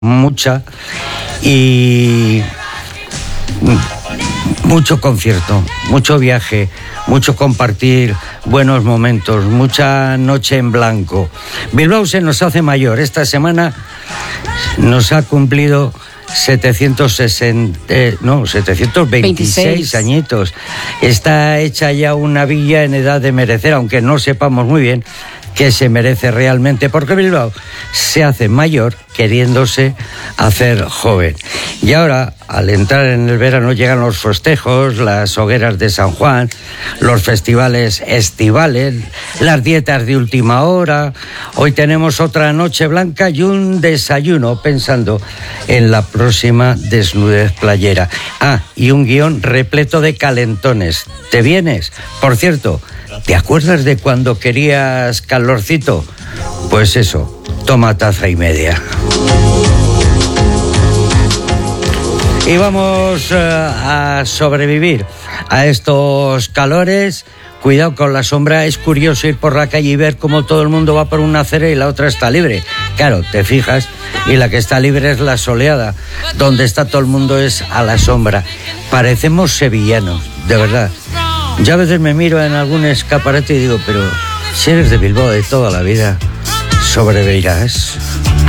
mucha, y mucho concierto, mucho viaje, mucho compartir buenos momentos, mucha noche en blanco. Bilbao se nos hace mayor. Esta semana nos ha cumplido 726 añitos. Está hecha ya una villa en edad de merecer, aunque no sepamos muy bien qué se merece realmente, porque Bilbao se hace mayor queriéndose hacer joven. Y ahora, al entrar en el verano, llegan los festejos, las hogueras de San Juan, los festivales estivales, las dietas de última hora. Hoy tenemos otra noche blanca y un desayuno pensando en la próxima desnudez playera. Y un guión repleto de calentones. ¿Te vienes? Por cierto, ¿te acuerdas de cuando querías calorcito? Pues eso, toma taza y media. Y vamos a sobrevivir a estos calores. Cuidado con la sombra. Es curioso ir por la calle y ver cómo todo el mundo va por una acera y la otra está libre. Claro, te fijas y la que está libre es la soleada. Donde está todo el mundo es a la sombra. Parecemos sevillanos, de verdad. Yo a veces me miro en algún escaparate y digo, pero si eres de Bilbao de toda la vida, sobrevivirás.